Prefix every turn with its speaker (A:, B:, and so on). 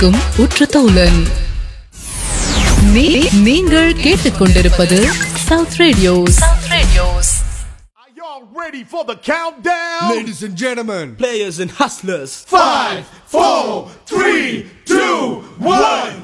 A: அனைவருக்கும் உற்ற தோழன். நீங்கள் கேட்டுக்கொண்டிருப்பது south radios.
B: Are y'all ready for the countdown?
C: Ladies and gentlemen,
D: players and hustlers.
B: 5, 4, 3, 2, 1.